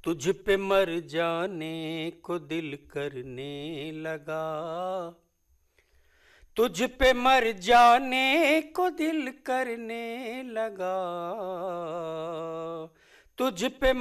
तुझ पे मर जाने को दिल करने लगा, तुझ पे मर जाने को दिल करने लगा, तुझ पे